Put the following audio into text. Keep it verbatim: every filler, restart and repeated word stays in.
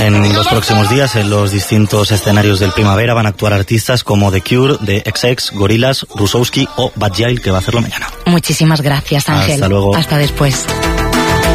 En los próximos días, en los distintos escenarios del Primavera, van a actuar artistas como The Cure, The X X, Gorillaz, Rusowski o Bad Gyal, que va a hacerlo mañana. Muchísimas gracias, Ángel. Hasta luego. Hasta después.